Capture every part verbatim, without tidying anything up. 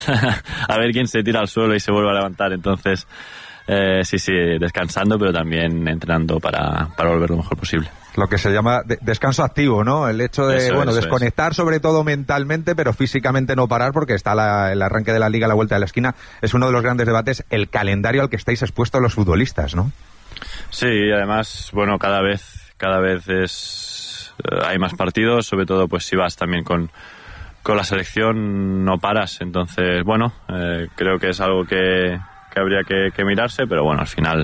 a ver quién se tira al suelo y se vuelve a levantar. Entonces, eh, sí, sí, descansando, pero también entrenando para, para volver lo mejor posible. Lo que se llama de- descanso activo, ¿no? El hecho de, Eso, bueno, eso desconectar es. sobre todo mentalmente, pero físicamente no parar, porque está la, el arranque de la Liga a la vuelta de la esquina. Es uno de los grandes debates, el calendario al que estáis expuestos los futbolistas, ¿no? Sí, y además, bueno, cada vez, cada vez es, eh, hay más partidos, sobre todo pues si vas también con, con la selección no paras. Entonces, bueno, eh, creo que es algo que, que habría que, que mirarse, pero bueno, al final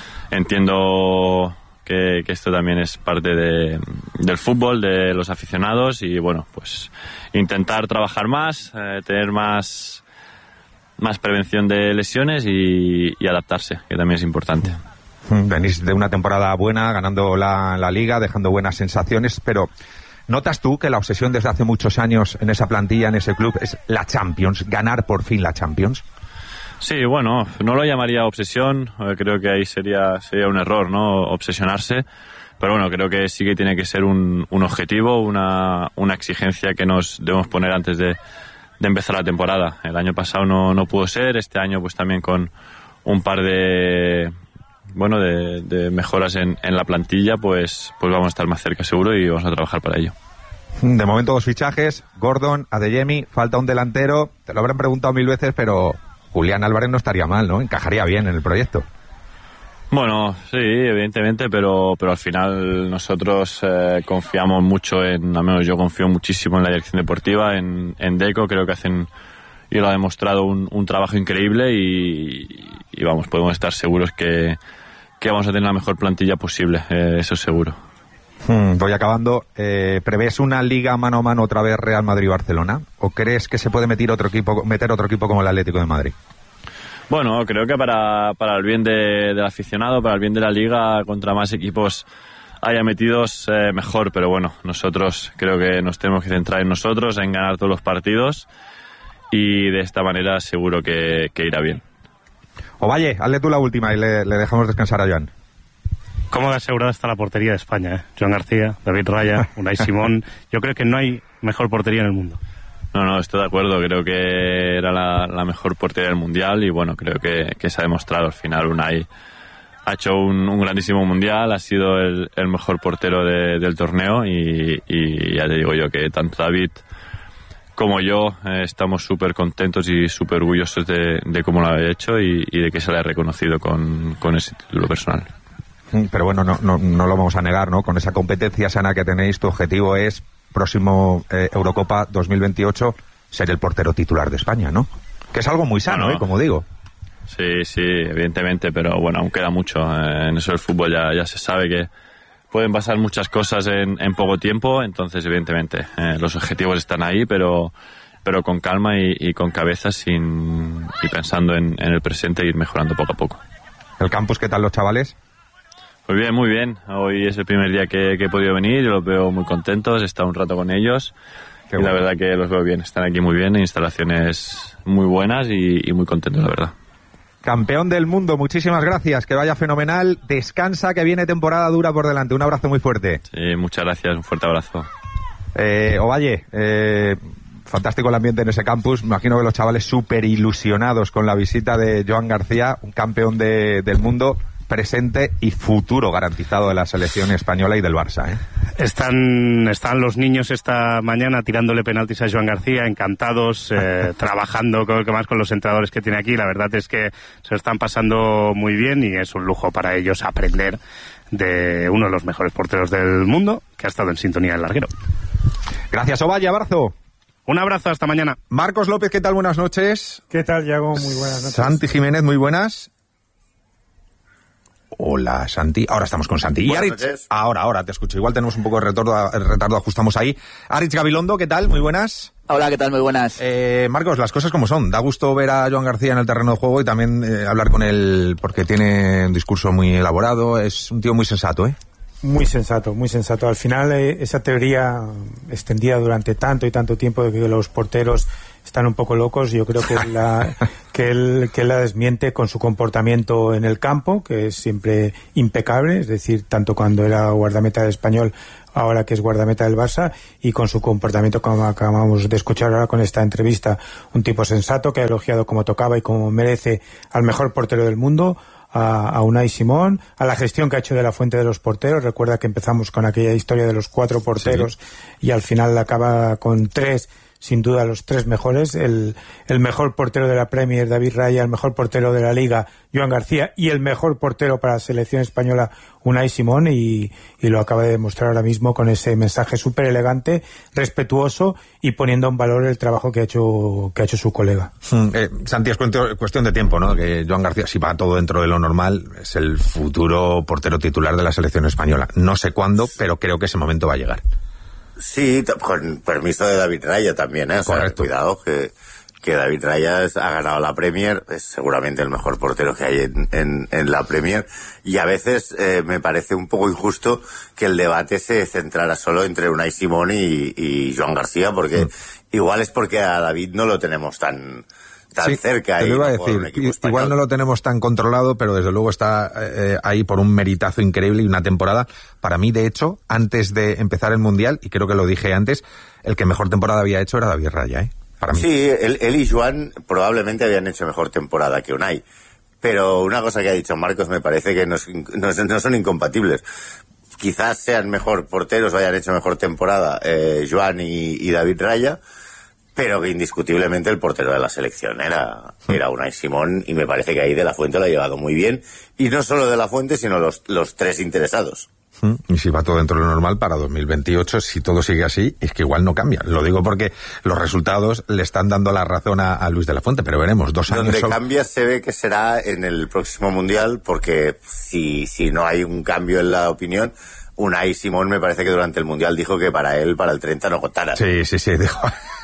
entiendo que, que esto también es parte de, del fútbol, de los aficionados, y bueno, pues intentar trabajar más, eh, tener más, más prevención de lesiones y, y adaptarse, que también es importante. Venís de una temporada buena, ganando la, la Liga, dejando buenas sensaciones, pero ¿notas tú que la obsesión desde hace muchos años en esa plantilla, en ese club, es la Champions, ganar por fin la Champions? Sí, bueno, no lo llamaría obsesión, eh, creo que ahí sería sería un error, ¿no? Obsesionarse, pero bueno, creo que sí que tiene que ser un, un objetivo, una, una exigencia que nos debemos poner antes de, de empezar la temporada. El año pasado no, no pudo ser, este año pues también con un par de... bueno, de, de mejoras en, en la plantilla, pues, pues vamos a estar más cerca seguro y vamos a trabajar para ello. De momento dos fichajes, Gordon, Adeyemi, falta un delantero, te lo habrán preguntado mil veces, pero Julián Álvarez no estaría mal, ¿no? Encajaría bien en el proyecto. Bueno, sí, evidentemente, pero, pero al final nosotros eh, confiamos mucho en, al menos yo confío muchísimo en la dirección deportiva, en, en Deco, creo que hacen, y lo ha demostrado, un, un trabajo increíble y, y vamos, podemos estar seguros que, que vamos a tener la mejor plantilla posible, eh, eso es seguro. Hmm, voy acabando. Eh, ¿Prevés una liga mano a mano otra vez Real Madrid-Barcelona? ¿O crees que se puede meter otro equipo, meter otro equipo como el Atlético de Madrid? Bueno, creo que para, para el bien de, del aficionado, para el bien de la liga, contra más equipos haya metidos, eh, mejor. Pero bueno, nosotros creo que nos tenemos que centrar en nosotros, en ganar todos los partidos y de esta manera seguro que, que irá bien. Ovalle, hazle tú la última y le, le dejamos descansar a Joan. ¿Cómo de asegurada está la portería de España? ¿eh? Joan García, David Raya, Unai Simón. Yo creo que no hay mejor portería en el mundo. No, no, estoy de acuerdo. Creo que era la, la mejor portería del Mundial y bueno, creo que, que se ha demostrado. Al final Unai ha hecho un, un grandísimo Mundial, ha sido el, el mejor portero de, del torneo y, y ya te digo yo que tanto David como yo eh, estamos súper contentos y súper orgullosos de, de cómo lo ha hecho y, y de que se le ha reconocido con, con ese título personal. Pero bueno, no, no, no lo vamos a negar, ¿no? Con esa competencia sana que tenéis, tu objetivo es, próximo eh, Eurocopa dos mil veintiocho, ser el portero titular de España, ¿no? Que es algo muy sano, Bueno, ¿eh? Como digo. Sí, sí, evidentemente, pero bueno, aún queda mucho. Eh, en eso del fútbol ya, ya se sabe que pueden pasar muchas cosas en, en poco tiempo, entonces evidentemente eh, los objetivos están ahí, pero pero con calma y, y con cabeza sin, y pensando en, en el presente e ir mejorando poco a poco. ¿El campus qué tal los chavales? Pues bien, muy bien. Hoy es el primer día que, que he podido venir, yo los veo muy contentos, he estado un rato con ellos. Qué y bueno. La verdad que los veo bien, están aquí muy bien, instalaciones muy buenas y, y muy contentos, la verdad. Campeón del mundo, muchísimas gracias, que vaya fenomenal, descansa, que viene temporada dura por delante, un abrazo muy fuerte. Sí, muchas gracias, un fuerte abrazo. Eh, Ovalle, eh, fantástico el ambiente en ese campus, me imagino que los chavales súper ilusionados con la visita de Joan García, un campeón de, del mundo, presente y futuro garantizado de la selección española y del Barça, ¿eh? Están, están los niños esta mañana tirándole penaltis a Joan García, encantados, eh, trabajando con, más con los entrenadores que tiene aquí. La verdad es que se están pasando muy bien y es un lujo para ellos aprender de uno de los mejores porteros del mundo que ha estado en sintonía del larguero. Gracias, Ovalle, abrazo. Un abrazo, hasta mañana. Marcos López, ¿qué tal? Buenas noches. ¿Qué tal, Yago? Muy buenas noches. Santi Jiménez, muy buenas. Hola, Santi. Ahora estamos con Santi. Y Aritz, ahora, ahora te escucho. Igual tenemos un poco de retardo, retardo ajustamos ahí. Aritz Gabilondo, ¿qué tal? Muy buenas. Hola, ¿qué tal? Muy buenas. Eh, Marcos, las cosas como son. Da gusto ver a Joan García en el terreno de juego y también eh, hablar con él porque tiene un discurso muy elaborado. Es un tío muy sensato, ¿eh? Muy sensato, muy sensato. Al final, eh, esa teoría extendida durante tanto y tanto tiempo de que los porteros están un poco locos, yo creo que la, que él, que él la desmiente con su comportamiento en el campo, que es siempre impecable, es decir, tanto cuando era guardameta del Español ahora que es guardameta del Barça, y con su comportamiento, como acabamos de escuchar ahora con esta entrevista, un tipo sensato que ha elogiado como tocaba y como merece al mejor portero del mundo, a, a Unai Simón, a la gestión que ha hecho de la fuente de los porteros. Recuerda que empezamos con aquella historia de los cuatro porteros, sí, y al final acaba con tres, sin duda los tres mejores, el, el mejor portero de la Premier, David Raya, el mejor portero de la Liga, Joan García, y el mejor portero para la selección española, Unai Simón, y, y lo acaba de demostrar ahora mismo con ese mensaje súper elegante, respetuoso y poniendo en valor el trabajo que ha hecho que ha hecho su colega. Mm, eh, Santi, es cuestión de tiempo, ¿no? Que Joan García, si va todo dentro de lo normal, es el futuro portero titular de la selección española. No sé cuándo, pero creo que ese momento va a llegar. Sí, con permiso de David Raya también, ¿eh? O sea, cuidado, que, que David Raya es, ha ganado la Premier, es seguramente el mejor portero que hay en, en, en la Premier, y a veces eh, me parece un poco injusto que el debate se centrara solo entre Unai Simón y, y Joan García, porque mm. igual es porque a David no lo tenemos tan... tan sí, cerca. Te lo iba a decir, igual no lo tenemos tan controlado, pero desde luego está eh, ahí por un meritazo increíble y una temporada, para mí, de hecho, antes de empezar el Mundial, y creo que lo dije antes, el que mejor temporada había hecho era David Raya, ¿eh? Para mí. Sí, él, él y Joan probablemente habían hecho mejor temporada que Unai, pero una cosa que ha dicho Marcos me parece que no, no, no son incompatibles. Quizás sean mejor porteros o hayan hecho mejor temporada eh, Joan y, y David Raya, pero que indiscutiblemente el portero de la selección era, era Unai Simón, y me parece que ahí De La Fuente lo ha llevado muy bien, y no solo De La Fuente, sino los, los tres interesados. Y si va todo dentro de lo normal para dos mil veintiocho, si todo sigue así, es que igual no cambia. Lo digo porque los resultados le están dando la razón a, a Luis De La Fuente, pero veremos, dos años... Donde solo... cambia se ve que será en el próximo Mundial, porque si, si no hay un cambio en la opinión... Unai Simón me parece que durante el Mundial dijo que para él, para el treinta no contara. Sí, sí, sí, dijo...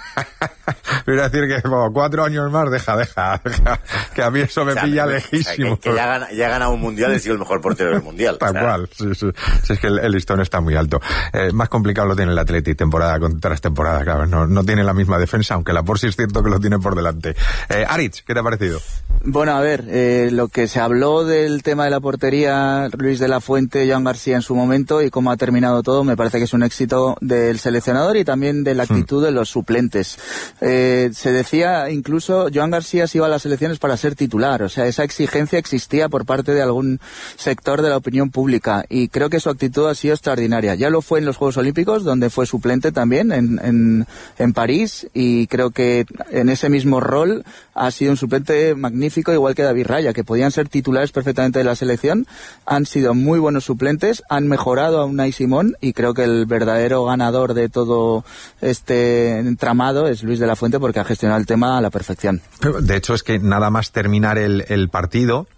Voy a decir que como cuatro años más, deja, deja, deja, que a mí eso me o sea, pilla me, lejísimo. O sea, que, que ya, gana, ya ha ganado un mundial y ha sido el mejor portero del mundial. Tal o sea. cual, sí, sí, sí, es que el, el listón está muy alto. Eh, más complicado lo tiene el Atleti temporada tras temporada, claro, no, no tiene la misma defensa, aunque la por sí es cierto que lo tiene por delante. Eh, Aritz, ¿qué te ha parecido? Bueno, a ver, eh, lo que se habló del tema de la portería, Luis de la Fuente, Joan García en su momento, y cómo ha terminado todo, me parece que es un éxito del seleccionador y también de la actitud hmm. de los suplentes. Eh, se decía incluso, Joan García se iba a las elecciones para ser titular, o sea, esa exigencia existía por parte de algún sector de la opinión pública, y creo que su actitud ha sido extraordinaria. Ya lo fue en los Juegos Olímpicos, donde fue suplente también en, en, en París, y creo que en ese mismo rol ha sido un suplente magnífico, igual que David Raya, que podían ser titulares perfectamente de la selección. Han sido muy buenos suplentes, han mejorado a Unai Simón, y creo que el verdadero ganador de todo este entramado es Luis de la Fuente, porque ha gestionado el tema a la perfección. De hecho, es que nada más terminar el, el partido,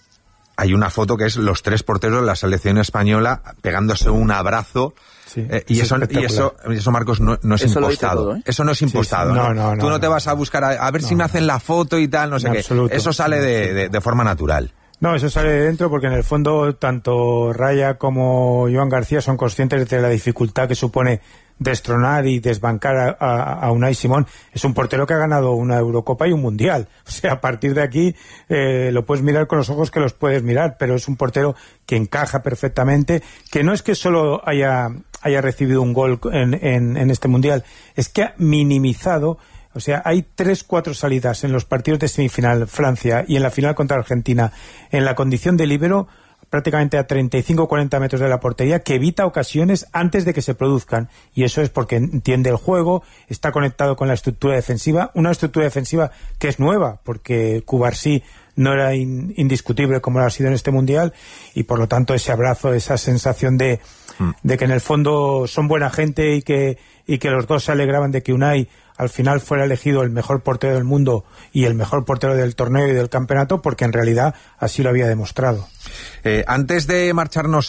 hay una foto que es los tres porteros de la selección española pegándose un abrazo. Sí, eh, y, eso, y eso, eso, Marcos, no, no es eso impostado. Todo, ¿eh? Eso no es impostado. Sí, sí. No, no, no, Tú no, no te vas a buscar a, a ver no, si me hacen la foto y tal, no sé qué. Absoluto. Eso sale de, de, de forma natural. No, eso sale de dentro porque en el fondo tanto Raya como Joan García son conscientes de la dificultad que supone destronar y desbancar a, a, a Unai Simón. Es un portero que ha ganado una Eurocopa y un Mundial. O sea, a partir de aquí eh, lo puedes mirar con los ojos que los puedes mirar, pero es un portero que encaja perfectamente, que no es que solo haya, haya recibido un gol en, en, en este Mundial, es que ha minimizado. O sea, hay tres, cuatro salidas en los partidos de semifinal, Francia, y en la final contra Argentina, en la condición de líbero, prácticamente a treinta y cinco a cuarenta metros de la portería, que evita ocasiones antes de que se produzcan, y eso es porque entiende el juego, está conectado con la estructura defensiva, una estructura defensiva que es nueva, porque Cubarsí no era in, indiscutible como lo ha sido en este Mundial, y por lo tanto ese abrazo, esa sensación de, mm. de que en el fondo son buena gente y que, y que los dos se alegraban de que Unai al final fuera elegido el mejor portero del mundo y el mejor portero del torneo y del campeonato, porque en realidad así lo había demostrado. Eh, antes de marcharnos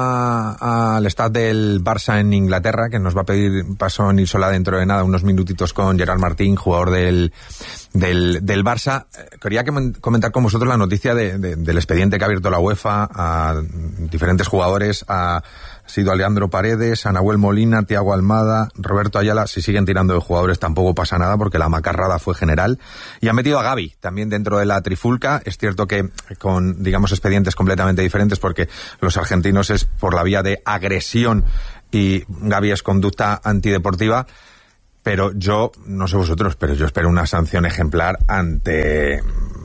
al estadio del Barça en Inglaterra, que nos va a pedir paso en Isola dentro de nada, unos minutitos con Gerard Martín, jugador del, del, del Barça, eh, quería que comentar con vosotros la noticia de, de, del expediente que ha abierto la UEFA a diferentes jugadores, a Ha sido Leandro Paredes, Anahuel Molina, Thiago Almada, Roberto Ayala. Si siguen tirando de jugadores tampoco pasa nada porque la macarrada fue general. Y han metido a Gavi también dentro de la trifulca. Es cierto que con, digamos, expedientes completamente diferentes porque los argentinos es por la vía de agresión y Gavi es conducta antideportiva, pero yo, no sé vosotros, pero yo espero una sanción ejemplar ante,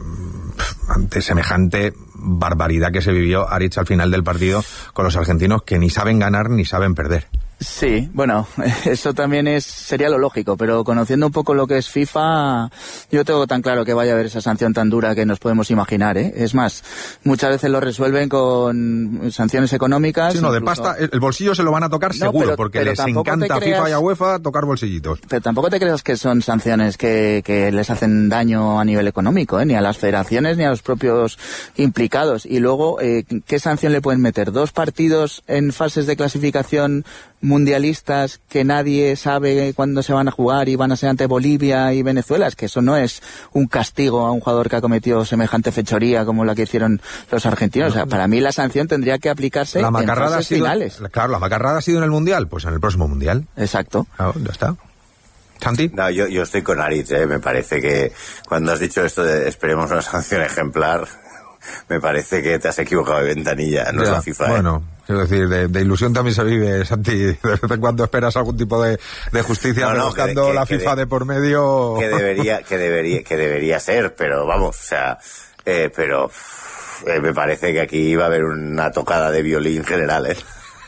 ante semejante barbaridad que se vivió Aritz al final del partido con los argentinos, que ni saben ganar ni saben perder. Sí, bueno, eso también es sería lo lógico, pero conociendo un poco lo que es FIFA, yo tengo tan claro que vaya a haber esa sanción tan dura que nos podemos imaginar, ¿eh? Es más, muchas veces lo resuelven con sanciones económicas. Sí, no, de incluso... pasta, el bolsillo se lo van a tocar no, seguro, pero, porque pero les encanta a FIFA y a UEFA tocar bolsillitos. Pero tampoco te creas que son sanciones que, que les hacen daño a nivel económico, ¿eh? Ni a las federaciones ni a los propios implicados. Y luego, eh, ¿qué sanción le pueden meter? ¿Dos partidos en fases de clasificación mundialistas que nadie sabe cuándo se van a jugar y van a ser ante Bolivia y Venezuela? Es que eso no es un castigo a un jugador que ha cometido semejante fechoría como la que hicieron los argentinos. O sea, para mí la sanción tendría que aplicarse la en fases sido, finales. Claro, la macarrada ha sido en el Mundial, pues en el próximo Mundial. Exacto. Claro, ya está. ¿Santi? No, yo, yo estoy con Aritz, ¿eh? Me parece que cuando has dicho esto de esperemos una sanción ejemplar, me parece que te has equivocado de ventanilla, no ya, es la FIFA. Bueno, ¿eh? Quiero decir, de, de ilusión también se vive, Santi. De vez en cuando esperas algún tipo de, de justicia, no, no, buscando que, que, la FIFA que de, de por medio. Que debería, que debería, que debería ser, pero vamos, o sea, eh, pero eh, me parece que aquí va a haber una tocada de violín general, ¿eh?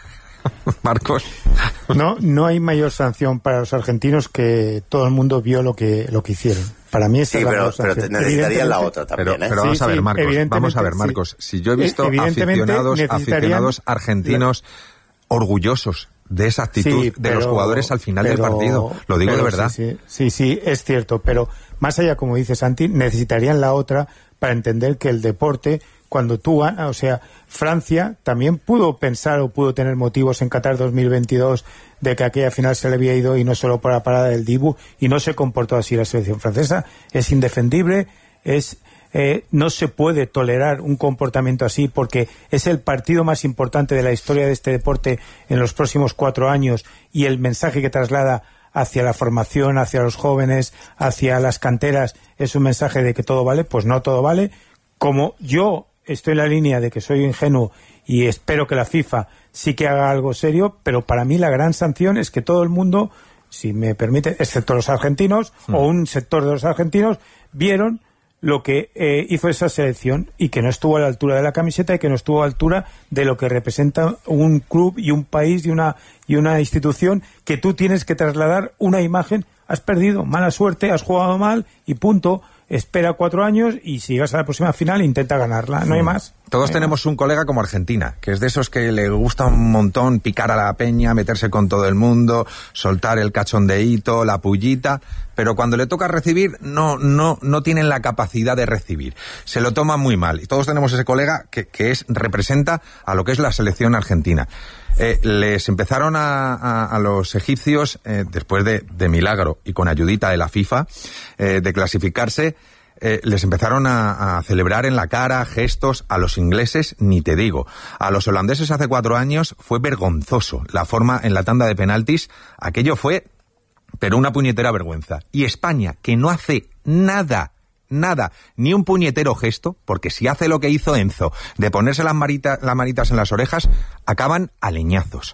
Marcos. No, no hay mayor sanción para los argentinos que todo el mundo vio lo que lo que hicieron. Para mí esa sí, es la pero, pero necesitarían la otra también, pero, ¿eh? pero vamos sí, a ver, sí, Marcos, vamos a ver, Marcos. Sí. Si yo he visto aficionados, aficionados argentinos la... orgullosos de esa actitud sí, de pero, los jugadores al final pero, del partido. Lo digo de verdad. Sí, sí, sí, sí, es cierto. Pero más allá, como dice Santi, necesitarían la otra para entender que el deporte, cuando tú, o sea, Francia también pudo pensar o pudo tener motivos en Qatar dos mil veintidós de que aquella final se le había ido y no solo por la parada del Dibu, y no se comportó así la selección francesa. Es indefendible, es eh, no se puede tolerar un comportamiento así, porque es el partido más importante de la historia de este deporte en los próximos cuatro años, y el mensaje que traslada hacia la formación, hacia los jóvenes, hacia las canteras, es un mensaje de que todo vale. Pues no todo vale. Como yo estoy en la línea de que soy ingenuo y espero que la FIFA sí que haga algo serio, pero para mí la gran sanción es que todo el mundo, si me permite, excepto los argentinos, mm. o un sector de los argentinos, vieron lo que eh, hizo esa selección y que no estuvo a la altura de la camiseta y que no estuvo a la altura de lo que representa un club y un país y una, y una institución, que tú tienes que trasladar una imagen. Has perdido, mala suerte, has jugado mal y punto. Espera cuatro años y si llegas a la próxima final intenta ganarla, no hay más. Todos no tenemos más. Un colega como Argentina, que es de esos que le gusta un montón picar a la peña, meterse con todo el mundo, soltar el cachondeíto, la pullita, pero cuando le toca recibir no no no tienen la capacidad de recibir. Se lo toman muy mal. Y todos tenemos ese colega que, que es representa a lo que es la selección argentina. Eh, les empezaron a, a, a los egipcios, eh, después de, de milagro y con ayudita de la FIFA, eh, de clasificarse, eh, les empezaron a, a celebrar en la cara, gestos. A los ingleses, ni te digo. A los holandeses hace cuatro años fue vergonzoso la forma en la tanda de penaltis. Aquello fue, pero una puñetera vergüenza. Y España, que no hace nada, nada, ni un puñetero gesto, porque si hace lo que hizo Enzo, de ponerse las, marita, las manitas en las orejas, acaban a leñazos.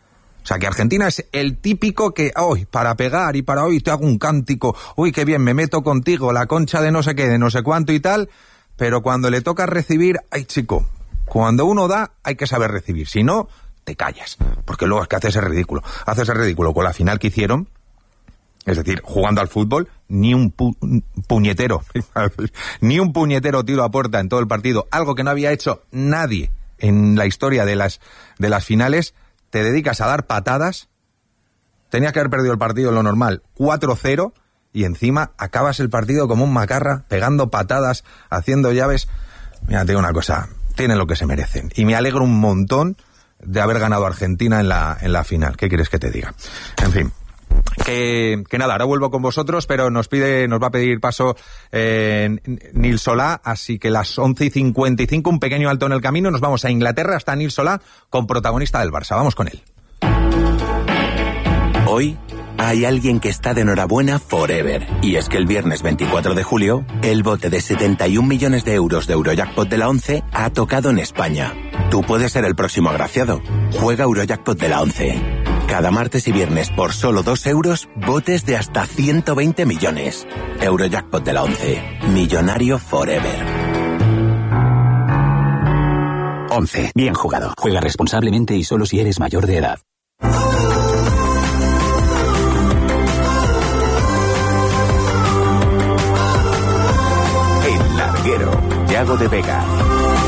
O sea, que Argentina es el típico que, hoy, para pegar y para hoy te hago un cántico, uy, qué bien, me meto contigo, la concha de no sé qué, de no sé cuánto y tal, pero cuando le toca recibir, ay, chico, cuando uno da, hay que saber recibir, si no, te callas, porque luego es que haces el ridículo. Haces el ridículo con la final que hicieron. Es decir, jugando al fútbol, ni un pu- puñetero, ni un puñetero tiro a puerta en todo el partido, algo que no había hecho nadie en la historia de las, de las finales. Te dedicas a dar patadas, tenías que haber perdido el partido en lo normal, cuatro cero, y encima acabas el partido como un macarra, pegando patadas, haciendo llaves. Mira, te digo una cosa, tienen lo que se merecen, y me alegro un montón de haber ganado a Argentina en la, en la final. ¿Qué quieres que te diga? En fin. Que, que nada, ahora vuelvo con vosotros, pero nos pide, nos va a pedir paso eh, Nil Solá, así que las once y cincuenta y cinco, un pequeño alto en el camino, nos vamos a Inglaterra hasta Nil Solá con protagonista del Barça. Vamos con él. Hoy hay alguien que está de enhorabuena forever, y es que el viernes veinticuatro de julio, el bote de setenta y un millones de euros de Eurojackpot de la once ha tocado en España. Tú puedes ser el próximo agraciado. Juega Eurojackpot de la once. Cada martes y viernes por solo dos euros, botes de hasta ciento veinte millones. Eurojackpot de la once. Millonario forever. once. Bien jugado. Juega responsablemente y solo si eres mayor de edad. El Larguero. Yago de Vega.